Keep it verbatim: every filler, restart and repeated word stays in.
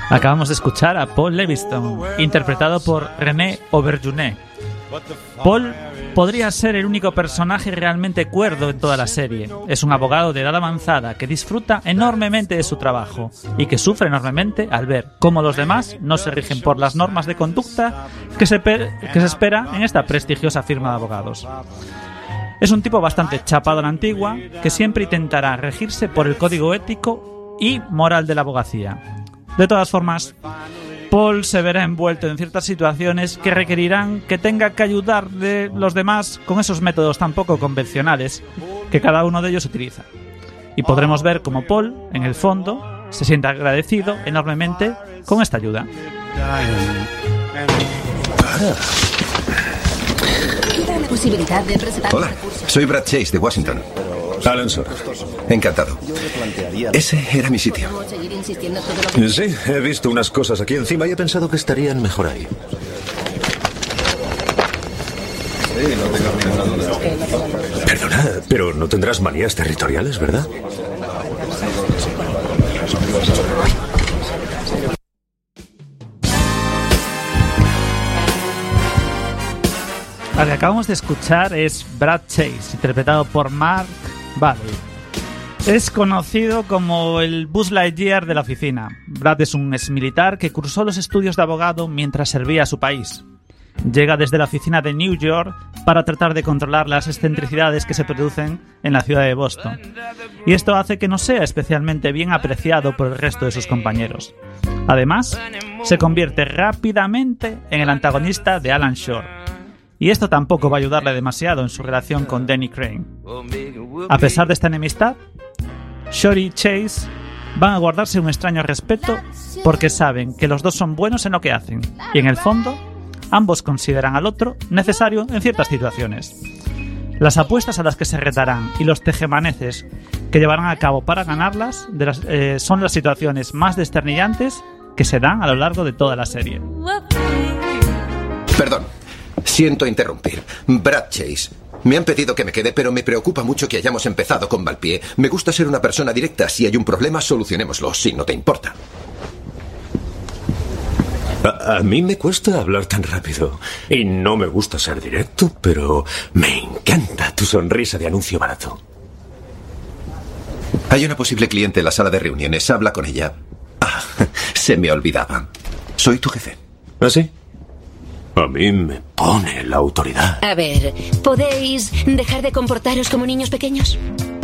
Acabamos de escuchar a Paul Leviston, interpretado por René Auberjonois. Paul podría ser el único personaje realmente cuerdo en toda la serie. Es un abogado de edad avanzada que disfruta enormemente de su trabajo y que sufre enormemente al ver cómo los demás no se rigen por las normas de conducta que se, per- que se espera en esta prestigiosa firma de abogados. Es un tipo bastante chapado a la antigua que siempre intentará regirse por el código ético y moral de la abogacía. De todas formas, Paul se verá envuelto en ciertas situaciones que requerirán que tenga que ayudar de los demás con esos métodos tan poco convencionales que cada uno de ellos utiliza. Y podremos ver cómo Paul, en el fondo, se siente agradecido enormemente con esta ayuda. Posibilidad de presentar. Hola, soy Brad Chase de Washington. Alan Sorrell. Encantado. Ese era mi sitio. Sí, he visto unas cosas aquí encima y he pensado que estarían mejor ahí. Perdona, pero no tendrás manías territoriales, ¿verdad? Lo que acabamos de escuchar es Brad Chase, interpretado por Mark Bailey. Es conocido como el Buzz Lightyear de la oficina. Brad es un exmilitar que cursó los estudios de abogado mientras servía a su país. Llega desde la oficina de New York para tratar de controlar las excentricidades que se producen en la ciudad de Boston. Y esto hace que no sea especialmente bien apreciado por el resto de sus compañeros. Además, se convierte rápidamente en el antagonista de Alan Shore. Y esto tampoco va a ayudarle demasiado en su relación con Danny Crane. A pesar de esta enemistad, Shore y Chase van a guardarse un extraño respeto porque saben que los dos son buenos en lo que hacen. Y en el fondo, ambos consideran al otro necesario en ciertas situaciones. Las apuestas a las que se retarán y los tejemanejes que llevarán a cabo para ganarlas de las, eh, son las situaciones más desternillantes que se dan a lo largo de toda la serie. Perdón. Siento interrumpir. Brad Chase. Me han pedido que me quede, pero me preocupa mucho que hayamos empezado con mal pie. Me gusta ser una persona directa. Si hay un problema, solucionémoslo, si no te importa. A, a mí me cuesta hablar tan rápido. Y no me gusta ser directo, pero me encanta tu sonrisa de anuncio barato. Hay una posible cliente en la sala de reuniones. Habla con ella. Ah, se me olvidaba. Soy tu jefe. ¿Ah, sí? A mí me pone la autoridad. A ver, ¿podéis dejar de comportaros como niños pequeños?